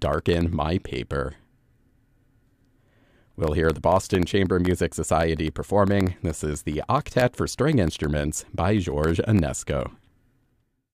darken my paper. We'll hear the Boston Chamber Music Society performing. This is the Octet for String Instruments by George Enesco.